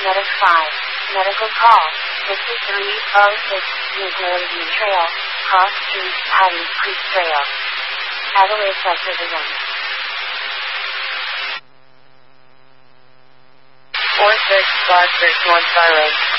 Medic 5. Medical call. 5306 Midland View Trail. Cross Street, Patties Creek Trail. Adelaide Sector 1. 4656 North Star Road.